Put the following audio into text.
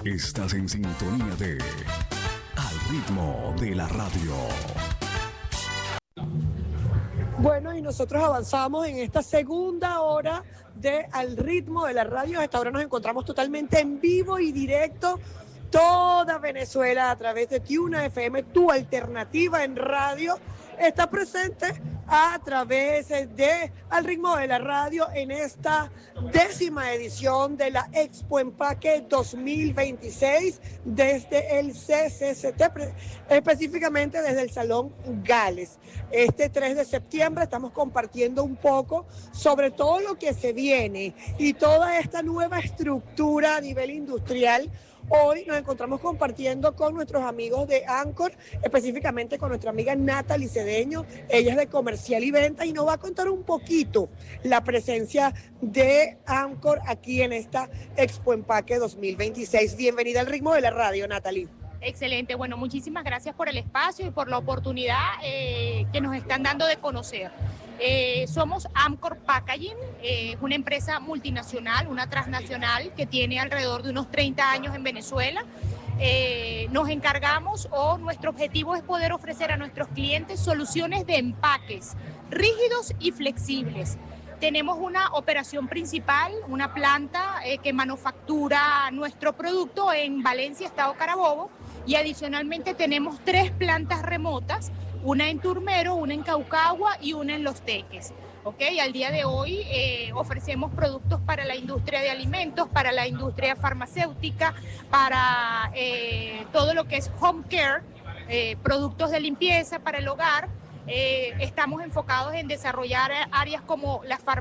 Estás en sintonía de Al Ritmo de la Radio. Bueno, y nosotros avanzamos en esta segunda hora de Al Ritmo de la Radio. A esta hora nos encontramos totalmente en vivo y directo, toda Venezuela a través de Tiuna FM, tu alternativa en radio, está presente a través de Al Ritmo de la Radio en esta 10ª edición de la Expo Empaque 2026 desde el CCCT, específicamente desde el Salón Gales. Este 3 de septiembre estamos compartiendo un poco sobre todo lo que se viene y toda esta nueva estructura a nivel industrial. Hoy nos encontramos compartiendo con nuestros amigos de Anchor, específicamente con nuestra amiga Natalie Cedeño. Ella es de Comercial y Venta y nos va a contar un poquito la presencia de Anchor aquí en esta Expo Empaque 2026. Bienvenida al Ritmo de la Radio, Natalie. Excelente, bueno, muchísimas gracias por el espacio y por la oportunidad que nos están dando de conocer. Somos Amcor Packaging, una empresa multinacional, una transnacional que tiene alrededor de unos 30 años en Venezuela. Nos encargamos o nuestro objetivo es poder ofrecer a nuestros clientes soluciones de empaques rígidos y flexibles. Tenemos una operación principal, una planta que manufactura nuestro producto en Valencia, Estado Carabobo, y adicionalmente tenemos 3 plantas remotas, una en Turmero, una en Caucagua y una en Los Teques. ¿Okay? Al día de hoy ofrecemos productos para la industria de alimentos, para la industria farmacéutica, para todo lo que es home care, productos de limpieza para el hogar. Estamos enfocados en desarrollar áreas como la farmacia.